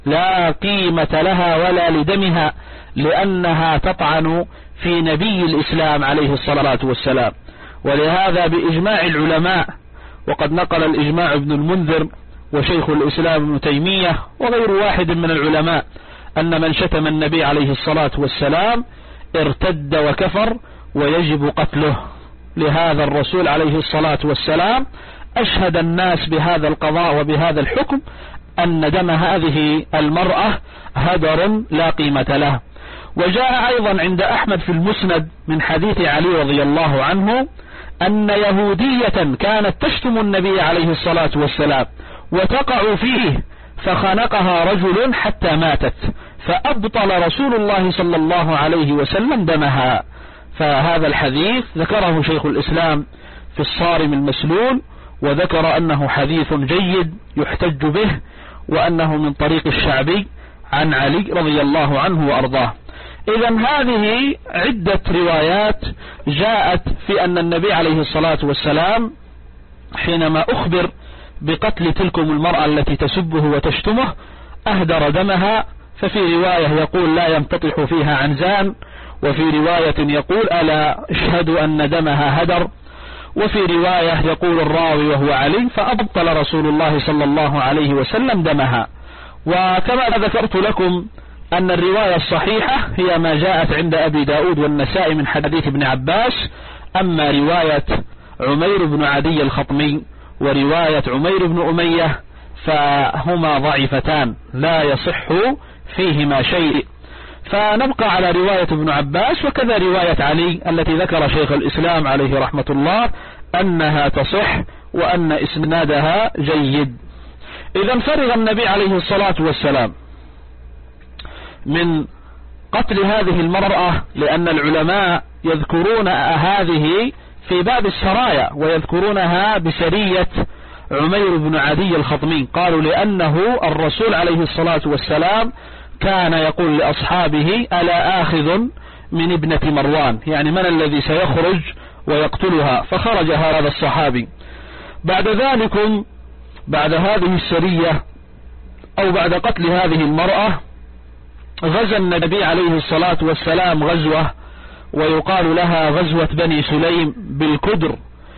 لا قيمة لها ولا لدمها، لأنها تطعن في نبي الإسلام عليه الصلاة والسلام. ولهذا بإجماع العلماء، وقد نقل الإجماع ابن المنذر وشيخ الإسلام ابن تيمية وغير واحد من العلماء، أن من شتم النبي عليه الصلاة والسلام ارتد وكفر ويجب قتله. لهذا الرسول عليه الصلاة والسلام أشهد الناس بهذا القضاء وبهذا الحكم، أن دم هذه المرأة هدر لا قيمة له. وجاء أيضا عند أحمد في المسند من حديث علي رضي الله عنه أن يهودية كانت تشتم النبي عليه الصلاة والسلام وتقع فيه، فخنقها رجل حتى ماتت، فأبطل رسول الله صلى الله عليه وسلم دمها. فهذا الحديث ذكره شيخ الإسلام في الصارم المسلول، وذكر أنه حديث جيد يحتج به، وأنه من طريق الشعبي عن علي رضي الله عنه وأرضاه. إذن هذه عدة روايات جاءت في أن النبي عليه الصلاة والسلام حينما أخبر بقتل تلكم المرأة التي تسبه وتشتمه أهدر دمها. ففي رواية يقول لا يمتطح فيها عنزان، وفي رواية يقول ألا اشهدوا أن دمها هدر، وفي رواية يقول الراوي وهو علي فأبطل رسول الله صلى الله عليه وسلم دمها. وكما ذكرت لكم أن الرواية الصحيحة هي ما جاءت عند أبي داود والنسائي من حديث ابن عباس. أما رواية عمير بن عدي الخطمي ورواية عمير بن أمية فهما ضعيفتان لا يصح فيهما شيء، فنبقى على رواية ابن عباس وكذا رواية علي التي ذكر شيخ الإسلام عليه رحمة الله أنها تصح وأن إسنادها جيد. إذا فرغ النبي عليه الصلاة والسلام من قتل هذه المرأة، لأن العلماء يذكرون هذه في باب السرايا ويذكرونها بسرية عمير بن عدي الخطمي. قالوا لأنه الرسول عليه الصلاة والسلام كان يقول لأصحابه ألا آخذ من ابنة مروان، يعني من الذي سيخرج ويقتلها؟ فخرج هذا الصحابي. بعد ذلك بعد هذه السرية أو بعد قتل هذه المرأة غزا النبي عليه الصلاة والسلام غزوة ويقال لها غزوة بني سليم بالكدر.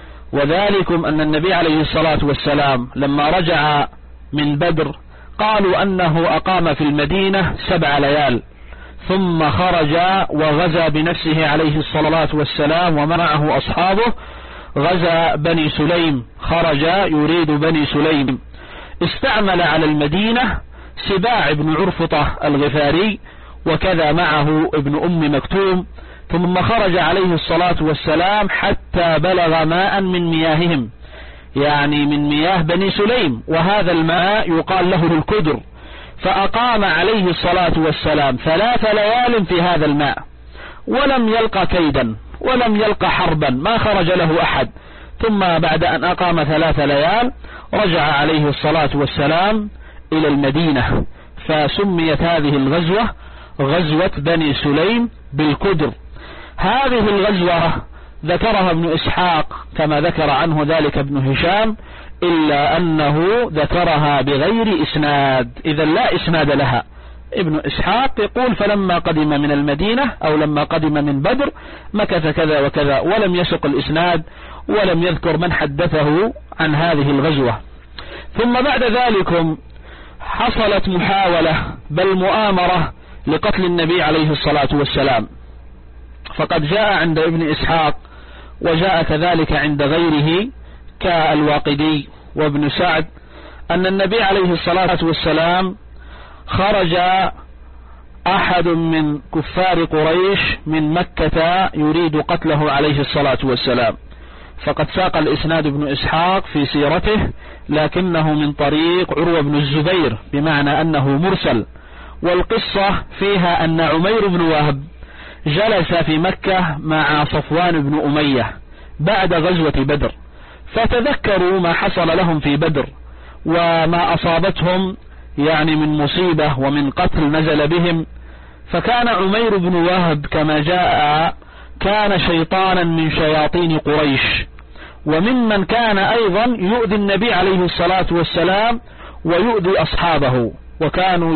وذلكم أن النبي عليه الصلاة والسلام لما رجع من بدر قالوا أنه أقام في المدينة 7 ليال، ثم خرج وغزا بنفسه عليه الصلاة والسلام ومعه أصحابه غزا بني سليم، خرج يريد بني سليم. استعمل على المدينة سباع بن عرفطة الغفاري وكذا معه ابن أم مكتوم، ثم خرج عليه الصلاة والسلام حتى بلغ ماء من مياههم، يعني من مياه بني سليم، وهذا الماء يقال له الكدر. فأقام عليه الصلاة والسلام 3 ليال في هذا الماء ولم يلقى كيدا ولم يلقى حربا، ما خرج له أحد. ثم بعد أن أقام 3 ليال رجع عليه الصلاة والسلام إلى المدينة، فسميت هذه الغزوة غزوة بني سليم بالكدر. هذه الغزوة ذكرها ابن إسحاق كما ذكر عنه ذلك ابن هشام، إلا أنه ذكرها بغير إسناد، إذا لا إسناد لها. ابن إسحاق يقول فلما قدم من المدينة أو لما قدم من بدر مكث كذا وكذا، ولم يسق الإسناد ولم يذكر من حدثه عن هذه الغزوة. ثم بعد ذلك حصلت محاولة بل مؤامرة لقتل النبي عليه الصلاة والسلام، فقد جاء عند ابن إسحاق وجاء كذلك عند غيره كالواقدي وابن سعد أن النبي عليه الصلاة والسلام خرج أحد من كفار قريش من مكة يريد قتله عليه الصلاة والسلام، فقد ساق الإسناد ابن إسحاق في سيرته لكنه من طريق عروة بن الزبير بمعنى أنه مرسل. والقصة فيها أن عمير بن وهب جلس في مكة مع صفوان بن أمية بعد غزوة بدر، فتذكروا ما حصل لهم في بدر وما أصابتهم يعني من مصيبة ومن قتل نزل بهم. فكان عمير بن وهب كما جاء كان شيطانا من شياطين قريش، وممن كان أيضا يؤذي النبي عليه الصلاة والسلام ويؤذي أصحابه، وكانوا